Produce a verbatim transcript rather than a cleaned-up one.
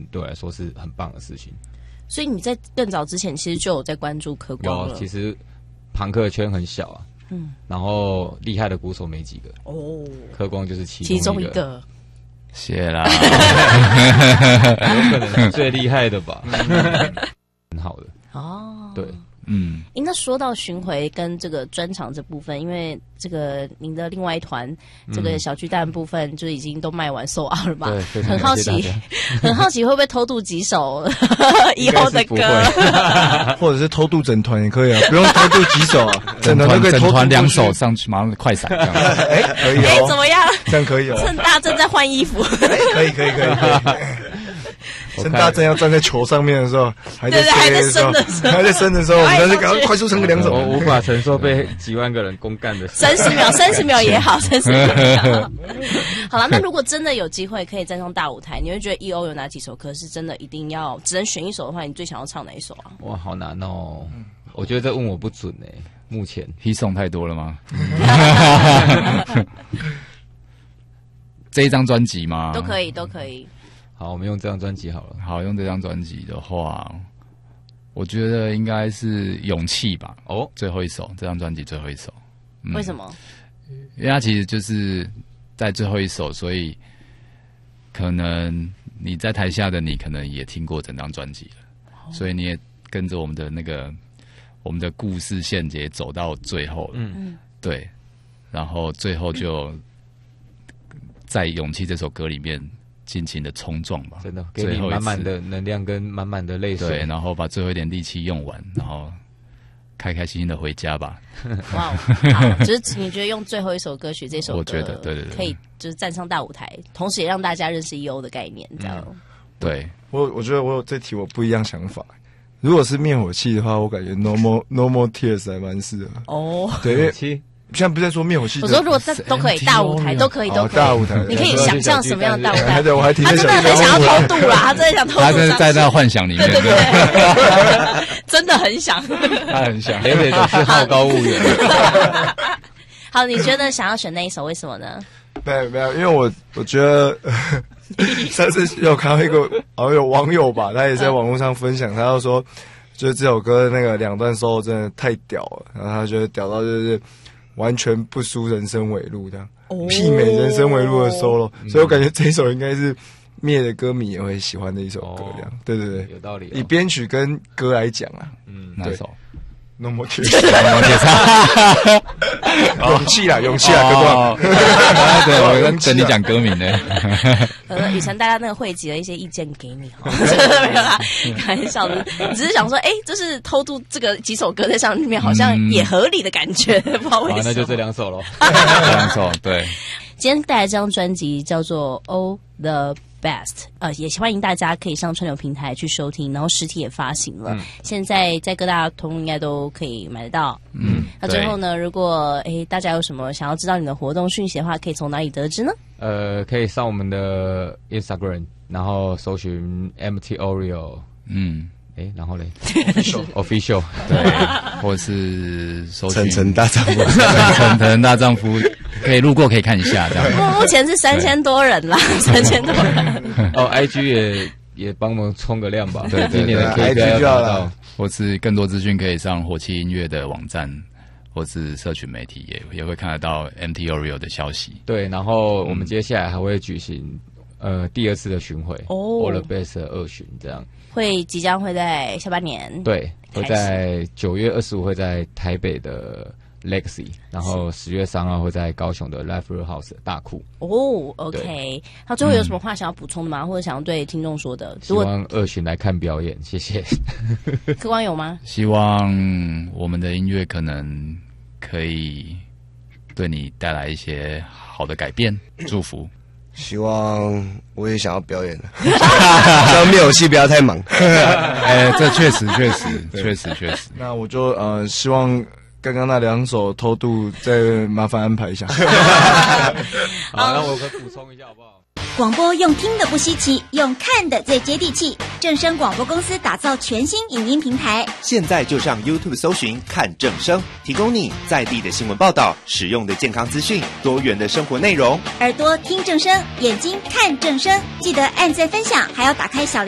对我来说是很棒的事情。 所以你在更早之前其实就有在关注科光了。 有，其实朋克圈很小啊，嗯，然后厉害的鼓手没几个哦，科光就是其中一个。其中一个谢啦， 有可能是最厉害的吧，很好的哦， 对。 嗯， 那说到巡回跟这个专场这部分，因为这个您的另外一团、嗯、这个小巨蛋部分就已经都卖完售out了嘛？ 对， 很好奇，很好奇会不会偷渡几首以后的歌， 或者是偷渡整团也可以啊，不用偷渡几首啊， 整团整团两首上去，马上快闪这样。 哎，可以哦， 哎，怎么样？ 这样可以哦。 趁大正在换衣服， 哎，可以可以可以可以。趁大正要站在球上面的时候，还在还在升的时候， 还在升的时候，我们就赶快快速唱个两首。 我无法承受被几万个人公干的三十秒，三十秒也好，三十秒也好。好了，那如果真的有机会可以站上大舞台，你会觉得 E O 有哪几首歌是真的一定要只能选一首的话，你最想要唱哪一首啊？ 哇，好难哦！我觉得这问我不准哎、欸，目前 He Song 太多了吗？这一张专辑吗？ 都可以，都可以。 好，我们用这张专辑好了。 好，用这张专辑的话，我觉得应该是《勇气》吧。哦，最后一首，这张专辑最后一首。 嗯、为什么？ 因为它其实就是在最后一首，所以可能你在台下的你可能也听过整张专辑了，哦、所以你也跟着我们的那个我们的故事线节走到最后了。嗯，对。然后最后就在《勇气》这首歌里面。尽情的冲撞吧， 真的给你满满的能量跟满满的泪水， 对，然后把最后一点力气用完，然后开开心心的回家吧。 哇，好，就是你觉得用最后一首歌曲这首歌， 我觉得对对对， 可以就是站上大舞台，同时也让大家认识 E O 的概念，这样。 嗯、对， 我我觉得我有这题我不一样想法。如果是灭火器的话，我感觉 No More No More Tears 还蛮适合。 哦， 对，因为现在不是在说灭火器， 我说如果在都可以大舞台，都可以，都可以大舞台， 你可以想象什么样的大舞台？ 对，我还挺他真的很想要偷渡啦，他真的想偷渡， 他真的在那幻想里面， 对对对，真的很想， 他很想， 北北都是好高骛远。 好，你觉得想要选那一首，为什么呢？ 没有没有，因为我我觉得上次有看到一个好像有网友吧，他也在网络上分享，他就说，就是这首歌那个两段 solo 真的太屌了，然后他觉得屌到就是完全不输人生尾路这样，媲美人生尾路的 solo，、嗯、所以我感觉这一首应该是灭的歌迷也会喜欢的一首歌这样，哦、对对对， 有道理、哦。 以编曲跟歌来讲啊， 嗯，哪首 ？No More Tears， 勇气啦，勇气啦，哥哥。 对，我跟等你讲歌名呢。 呃，雨辰大家那个汇集了一些意见给你哈，没有啦，开玩笑的，只是想说，哎、欸，就是偷渡这个几首歌在上面，好像也合理的感觉，嗯、不知道为什么。 那就这两首咯。 这两首，对。 今天带来这张专辑叫做《All the Best》，呃，也欢迎大家可以上串流平台去收听，然后实体也发行了，嗯、现在在各大通应该都可以买得到。嗯，那最后呢，如果诶大家有什么想要知道你的活动讯息的话，可以从哪里得知呢？ 呃，可以上我们的 Instagram， 然后搜寻 M T Oreo， 嗯。哎，然后嘞 ，official official 对，或是搜寻晨晨大丈夫， 晨晨大丈夫可以路过可以看一下，这样。 目前是三千多人啦，三千多人。 哦 ，I G 也也帮忙冲个量吧， 对， 今年的 K P I 要达到。 或是更多资讯可以上火气音乐的网站，或是社群媒体也也会看得到 M T Oreo 的消息。 对，然后我们接下来还会举行呃第二次的巡回哦 ，All the Best 的二巡这样。 会即将会在下半年， 对，会在九月二十五会在台北的 Legacy， 然后十月三号会在高雄的 Live Real House 大库。 哦 ，OK， 那最后有什么话想要补充的吗？嗯、或者想要对听众说的？ 希望二巡来看表演，谢谢。 客官有吗？ 希望我们的音乐可能可以对你带来一些好的改变，祝福。 希望我也想要表演了，希望灭火器不要太忙。 哎，这确实确实确实确实。 那我就呃希望刚刚那两首偷渡再麻烦安排一下。好， 那我可以补充一下好不好？ 广播用听的不稀奇，用看的最接地气。正声广播公司打造全新影音平台， 现在就上 YouTube 搜寻看正声，提供你在地的新闻报道、实用的健康资讯、多元的生活内容。 耳朵听正声，眼睛看正声，记得按赞分享，还要打开小铃